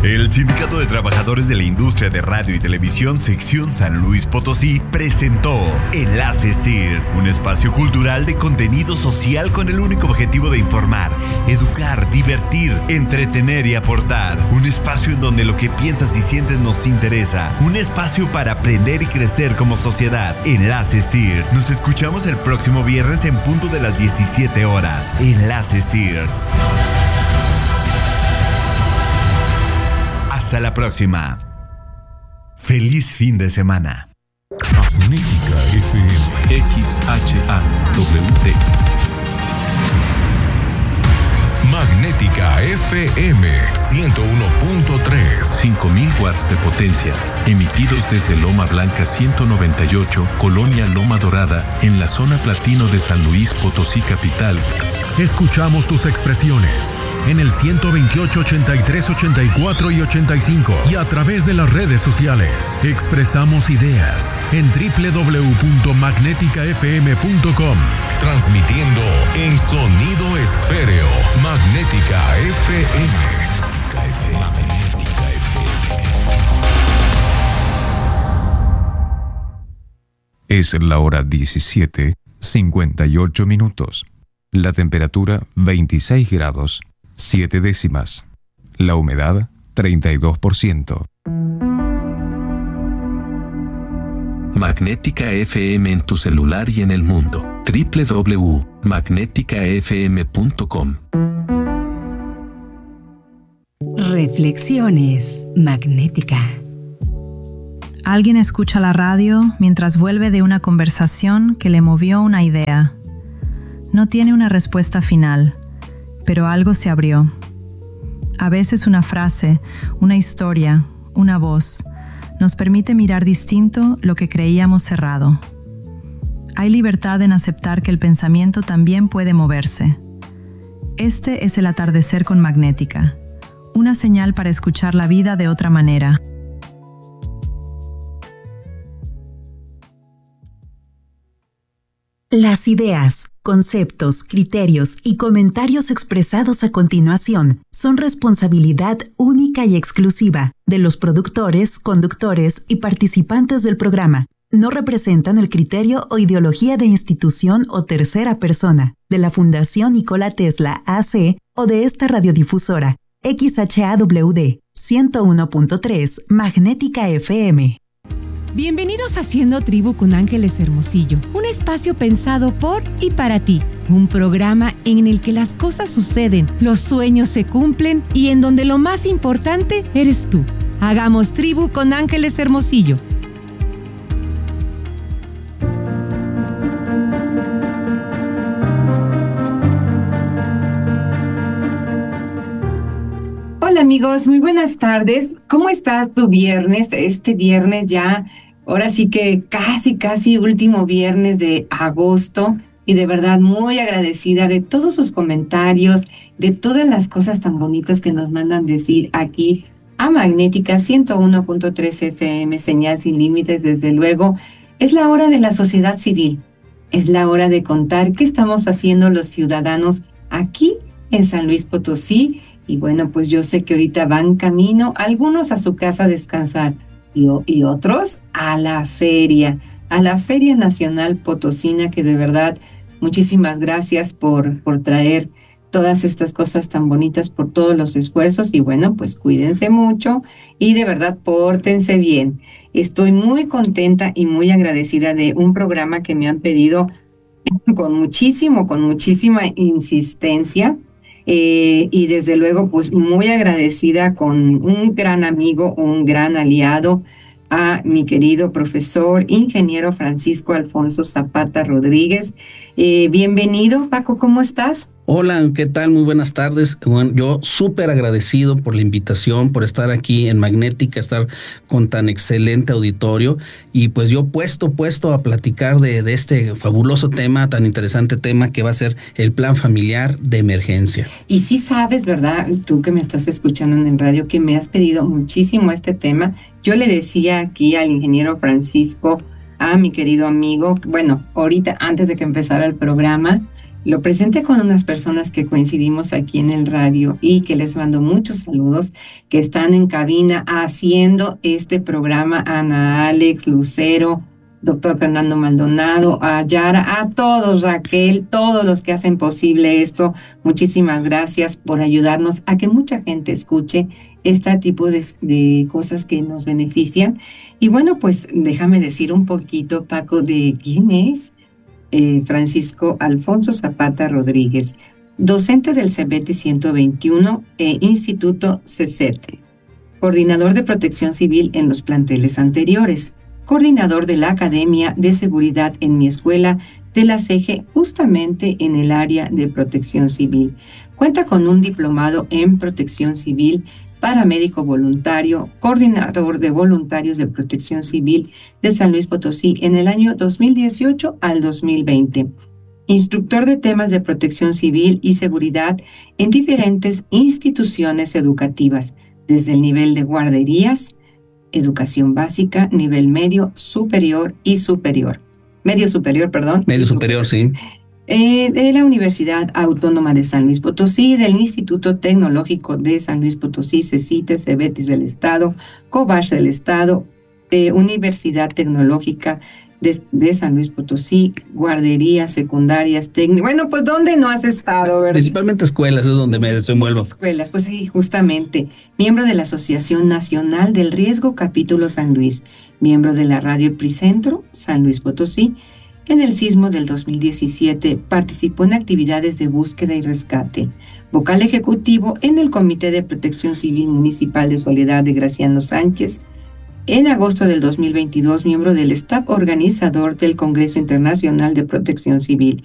El Sindicato de Trabajadores de la Industria de Radio y Televisión Sección San Luis Potosí presentó Enlace STIR, un espacio cultural de contenido social con el único objetivo de informar, educar, divertir, entretener y aportar. Un espacio en donde lo que piensas y sientes nos interesa. Un espacio para aprender y crecer como sociedad. Enlace STIR. Nos escuchamos el próximo viernes en punto de las 17 horas. Enlace STIR. Hasta la próxima. Feliz fin de semana. Magnética FM XHAWT. Magnética FM 101.3. 5000 watts de potencia, emitidos desde Loma Blanca 198, Colonia Loma Dorada, en la zona platino de San Luis Potosí capital. Escuchamos tus expresiones en el 128, 83, 84 y 85 y a través de las redes sociales. Expresamos ideas en www.magneticafm.com. Transmitiendo en sonido esféreo. Magnética FM. Magnética FM. Es la hora 17:58. La temperatura 26 grados, 7 décimas. La humedad 32%. Magnética FM en tu celular y en el mundo. www.magneticafm.com. Reflexiones Magnética. Alguien escucha la radio mientras vuelve de una conversación que le movió una idea. No tiene una respuesta final, pero algo se abrió. A veces una frase, una historia, una voz, nos permite mirar distinto lo que creíamos cerrado. Hay libertad en aceptar que el pensamiento también puede moverse. Este es el atardecer con Magnética, una señal para escuchar la vida de otra manera. Las ideas, conceptos, criterios y comentarios expresados a continuación son responsabilidad única y exclusiva de los productores, conductores y participantes del programa. No representan el criterio o ideología de institución o tercera persona, de la Fundación Nikola Tesla AC o de esta radiodifusora, XHAWD 101.3 Magnética FM. Bienvenidos a Haciendo Tribu con Ángeles Hermosillo, un espacio pensado por y para ti, un programa en el que las cosas suceden, los sueños se cumplen y en donde lo más importante eres tú. Hagamos tribu con Ángeles Hermosillo. Hola amigos, muy buenas tardes. ¿Cómo estás tu viernes? Este viernes ya, ahora sí que casi último viernes de agosto y de verdad muy agradecida de todos sus comentarios, de todas las cosas tan bonitas que nos mandan decir aquí a Magnética 101.3 FM, señal sin límites, desde luego. Es la hora de la sociedad civil, es la hora de contar qué estamos haciendo los ciudadanos aquí en San Luis Potosí. Y bueno, pues yo sé que ahorita van camino, algunos a su casa a descansar y otros a la Feria Nacional Potosina, que de verdad muchísimas gracias por traer todas estas cosas tan bonitas, por todos los esfuerzos y bueno, pues cuídense mucho y de verdad pórtense bien. Estoy muy contenta y muy agradecida de un programa que me han pedido con muchísima insistencia. Y desde luego pues muy agradecida con un gran amigo, un gran aliado, a mi querido profesor, ingeniero Francisco Alfonso Zapata Rodríguez. Bienvenido, Paco, ¿cómo estás? Hola, ¿qué tal? Muy buenas tardes. Bueno, yo súper agradecido por la invitación, por estar aquí en Magnética, estar con tan excelente auditorio y pues yo puesto a platicar de este fabuloso tema, tan interesante tema que va a ser el plan familiar de emergencia. Y sí sabes, ¿verdad? Tú que me estás escuchando en el radio, que me has pedido muchísimo este tema. Yo le decía aquí al ingeniero Francisco, a mi querido amigo, bueno, ahorita antes de que empezara el programa, lo presenté con unas personas que coincidimos aquí en el radio y que les mando muchos saludos, que están en cabina haciendo este programa: Ana Alex, Lucero, doctor Fernando Maldonado, a Yara, a todos, Raquel, todos los que hacen posible esto. Muchísimas gracias por ayudarnos a que mucha gente escuche este tipo de cosas que nos benefician. Y bueno, pues déjame decir un poquito, Paco, de quién es Francisco Alfonso Zapata Rodríguez, docente del CEBETI 121 e Instituto CECETE, coordinador de protección civil en los planteles anteriores, coordinador de la Academia de Seguridad en mi escuela de la CEGE, justamente en el área de protección civil. Cuenta con un diplomado en protección civil, paramédico voluntario, coordinador de voluntarios de protección civil de San Luis Potosí en el año 2018 al 2020. Instructor de temas de protección civil y seguridad en diferentes instituciones educativas, desde el nivel de guarderías, educación básica, nivel medio, superior y superior. Medio superior, perdón. Medio superior, sí. De la Universidad Autónoma de San Luis Potosí, del Instituto Tecnológico de San Luis Potosí, CECITE, CEBETIS del Estado, COBACH del Estado, Universidad Tecnológica de San Luis Potosí, guarderías, secundarias, técnicas. Bueno, pues ¿dónde no has estado, verdad? Principalmente escuelas, es donde me desenvuelvo. Escuelas, pues sí, justamente. Miembro de la Asociación Nacional del Riesgo Capítulo San Luis, miembro de la Radio Epicentro San Luis Potosí. En el sismo del 2017 participó en actividades de búsqueda y rescate. Vocal ejecutivo en el Comité de Protección Civil Municipal de Soledad de Graciano Sánchez. En agosto del 2022, miembro del staff organizador del Congreso Internacional de Protección Civil.